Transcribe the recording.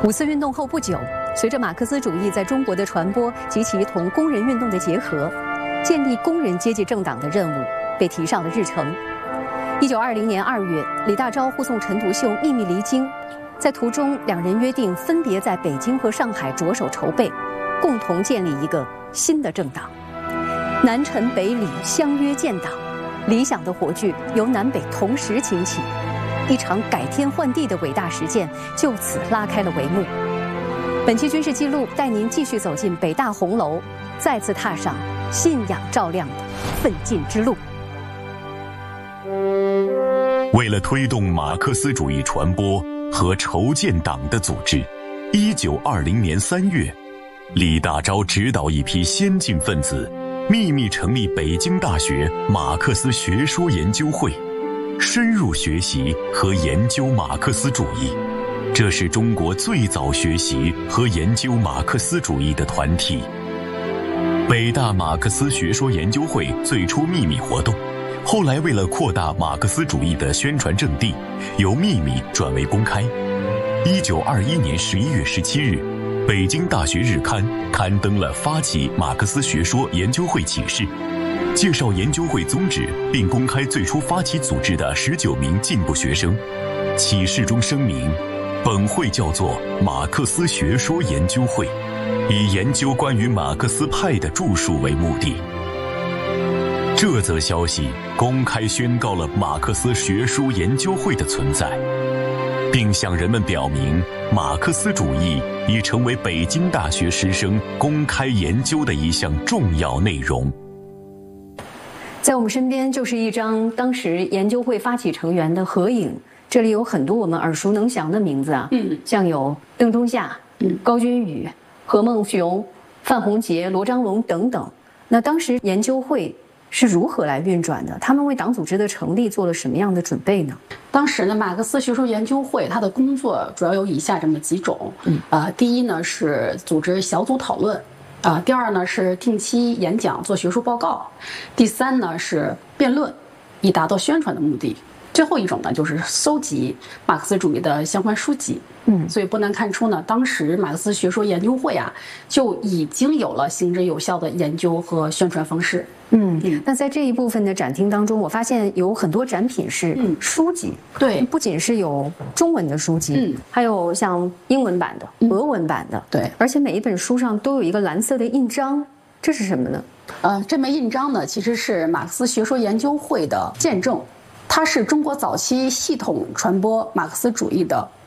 五四运动后不久，随着马克思主义在中国的传播及其同工人运动的结合，建立工人阶级政党的任务被提上了日程。1920年2月，李大钊护送陈独秀秘密离京，在途中两人约定分别在北京和上海着手筹备，共同建立一个新的政党。南陈北李相约建党，理想的火炬由南北同时倾起，一场改天换地的伟大实践就此拉开了帷幕。本期军事记录带您继续走进北大红楼，再次踏上信仰照亮的奋进之路。 为了推动马克思主义传播和筹建党的组织，1920年3月，李大钊指导一批先进分子秘密成立北京大学马克思学说研究会，深入学习和研究马克思主义。这是中国最早学习和研究马克思主义的团体。北大马克思学说研究会最初秘密活动，后来为了扩大马克思主义的宣传阵地，由秘密转为公开。1921年11月17日，北京大学日刊刊登了发起马克思学说研究会启事，介绍研究会宗旨，并公开最初发起组织的19名进步学生。启事中声明，本会叫做马克思学说研究会，以研究关于马克思派的著述为目的。这则消息公开宣告了马克思学说研究会的存在，并向人们表明马克思主义已成为北京大学师生公开研究的一项重要内容。 在我们身边就是一张当时研究会发起成员的合影，这里有很多我们耳熟能详的名字啊，像有邓中夏、高君宇、何孟雄、范洪杰、罗章龙等等。那当时研究会是如何来运转的？他们为党组织的成立做了什么样的准备呢？ 当时呢，马克思学说研究会它的工作主要有以下这么几种，第一呢是组织小组讨论，第二呢是定期演讲做学术报告，第三呢是辩论，以达到宣传的目的。最后一种呢，就是搜集马克思主义的相关书籍。所以不难看出呢，当时马克思学说研究会啊，就已经有了行之有效的研究和宣传方式。 那在这一部分的展厅当中，我发现有很多展品是书籍， 对， 不仅是有中文的书籍，还有像英文版的、俄文版的， 对， 而且每一本书上都有一个蓝色的印章，这是什么呢？ 这枚印章呢，其实是马克思学说研究会的见证。它是中国早期系统传播马克思主义的